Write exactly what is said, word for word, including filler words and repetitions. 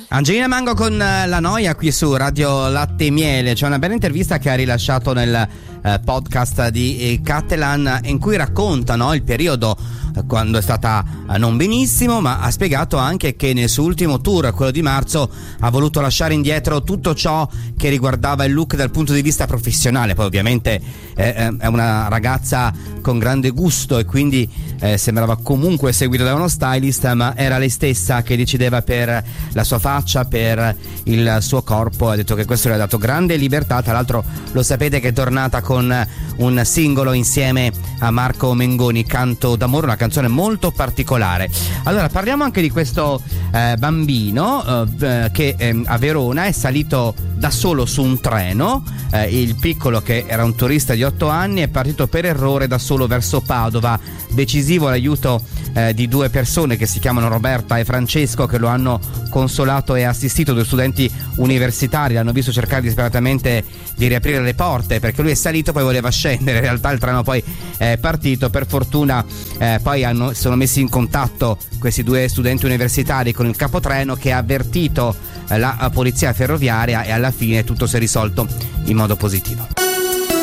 Angelina Mango con La Noia qui su Radio Latte e Miele. C'è una bella intervista che ha rilasciato nel eh, podcast di eh, Catalan, in cui racconta, no, il periodo eh, quando è stata eh, non benissimo, ma ha spiegato anche che nel suo ultimo tour, quello di marzo, ha voluto lasciare indietro tutto ciò che riguardava il look dal punto di vista professionale. Poi ovviamente eh, è una ragazza con grande gusto e quindi eh, sembrava comunque seguita da uno stylist, ma era lei stessa che decideva per la sua faccia, per il suo corpo. Ha detto che questo le ha dato grande libertà. Tra l'altro lo sapete che è tornata con un singolo insieme a Marco Mengoni, Canto d'amore, una canzone molto particolare. Allora parliamo anche di questo eh, bambino eh, che eh, a Verona è salito da solo su un treno. Eh, il piccolo, che era un turista di otto anni, è partito per errore da solo verso Padova. Decisivo l'aiuto eh, di due persone che si chiamano Roberta e Francesco, che lo hanno consolato e assistito. Due studenti universitari l'hanno visto cercare disperatamente di riaprire le porte, perché lui è salito, poi voleva scendere. In realtà il treno poi è partito. Per fortuna eh, poi hanno, si sono messi in contatto questi due studenti universitari con il capotreno, che ha avvertito eh, la polizia ferroviaria, e alla fine tutto si è risolto in modo positivo.